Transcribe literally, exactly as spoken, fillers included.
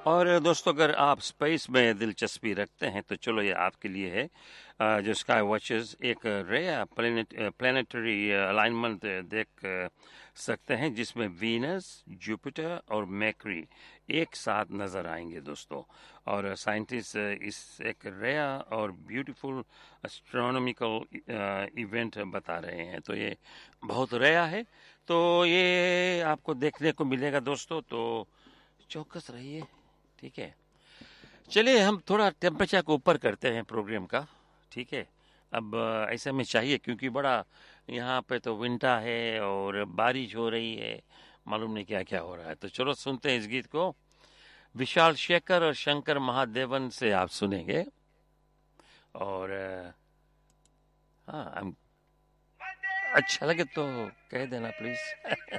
और दोस्तों अगर आप स्पेस में दिलचस्पी रखते हैं तो चलो ये आपके लिए है। अ, जो स्काई वॉचेस एक रेयर प्लेनेट प्लेनेटरी अलाइनमेंट देख अ, सकते हैं जिसमें वीनस, जुपिटर और मैक्री एक साथ नजर आएंगे दोस्तों। और साइंटिस्ट इस एक रेयर और ब्यूटीफुल एस्ट्रोनॉमिकल इवेंट बता रहे हैं। तो ये बहुत रेयर है, तो ये आपको देखने को मिलेगा दोस्तों। तो चौकस रहिए, ठीक है। चलिए हम थोड़ा टेम्परेचर को ऊपर करते हैं प्रोग्राम का, ठीक है। अब अ, ऐसे में चाहिए क्योंकि बड़ा यहाँ पे तो विंटर है और बारिश हो रही है, मालूम नहीं क्या क्या हो रहा है। तो चलो सुनते हैं इस गीत को। विशाल शेखर और शंकर महादेवन से आप सुनेंगे। और अ, हाँ हम अच्छा लगे तो कह देना प्लीज।